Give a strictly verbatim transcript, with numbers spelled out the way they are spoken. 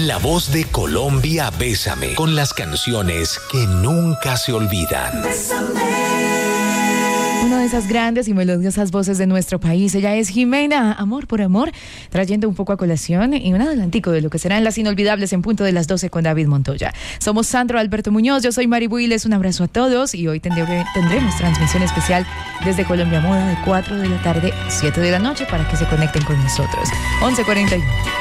La voz de Colombia, Bésame, con las canciones que nunca se olvidan. Una de esas grandes y melodiosas voces de nuestro país, ella es Jimena, Amor por Amor, trayendo un poco a colación y un adelantico de lo que serán las inolvidables en punto de las doce con David Montoya. Somos Sandro Alberto Muñoz, yo soy Mari Builes, un abrazo a todos y hoy tendré, tendremos transmisión especial desde Colombia Moda de cuatro de la tarde a siete de la noche para que se conecten con nosotros. once cuarenta y uno.